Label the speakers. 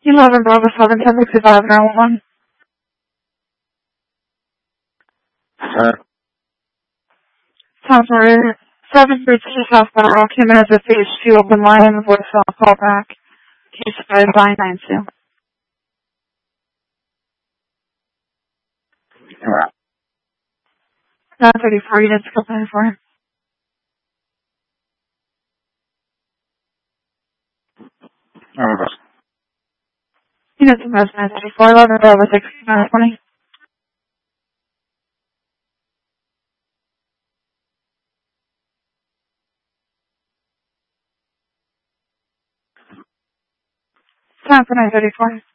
Speaker 1: 11 Bravo 7, 1065, 911. Sounds right. 732 southbound Rock came in as a phase 2 open line, voicemail call back. Case 5992. 934 units complained for him. Units in West 934, 11 Bravo 6, 920. Time for 934.